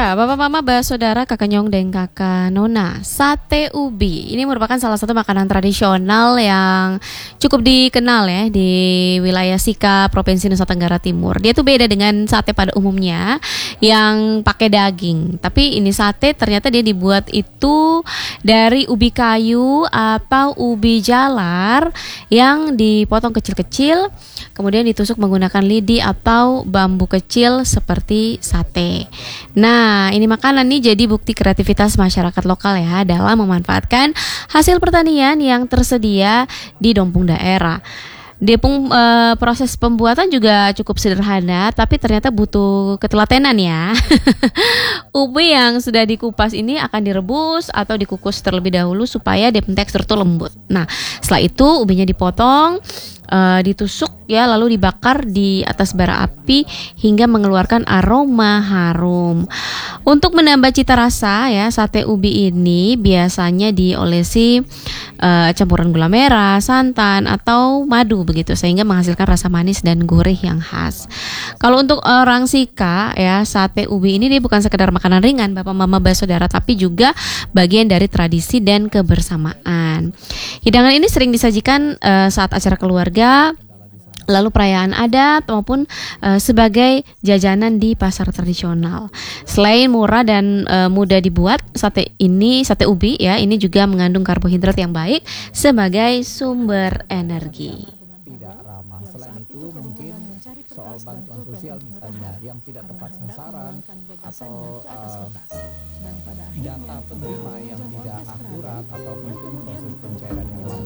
Ya, Bapak Mama, Saudara, Kakak Nyong dan Kakak Nona, sate ubi ini merupakan salah satu makanan tradisional yang cukup dikenal ya di wilayah Sika, Provinsi Nusa Tenggara Timur. Dia tuh beda dengan sate pada umumnya yang pakai daging. Tapi ini sate ternyata dia dibuat itu dari ubi kayu atau ubi jalar yang dipotong kecil-kecil, kemudian ditusuk menggunakan lidi atau bambu kecil seperti sate. Nah, ini makanan nih jadi bukti kreativitas masyarakat lokal ya dalam memanfaatkan hasil pertanian yang tersedia di Dompung daerah. Proses pembuatan juga cukup sederhana, tapi ternyata butuh ketelatenan ya. Ubi yang sudah dikupas ini akan direbus atau dikukus terlebih dahulu supaya dia tekstur tuh lembut. Nah, setelah itu ubinya dipotong, ditusuk ya, lalu dibakar di atas bara api hingga mengeluarkan aroma harum. Untuk menambah cita rasa ya, sate ubi ini biasanya diolesi campuran gula merah, santan atau madu begitu, sehingga menghasilkan rasa manis dan gurih yang khas. Kalau untuk orang Sika ya, sate ubi ini dia bukan sekedar makanan ringan Bapak Mama Saudara, tapi juga bagian dari tradisi dan kebersamaan. Hidangan ini sering disajikan saat acara keluarga, lalu perayaan adat maupun sebagai jajanan di pasar tradisional. Selain murah dan mudah dibuat, sate ubi ya, ini juga mengandung karbohidrat yang baik sebagai sumber energi. Tidak ramah. Selain itu mungkin soal bantuan sosial misalnya yang tidak tepat sasaran atau data penerima yang tidak akurat atau mungkin proses pencairan yang lambat.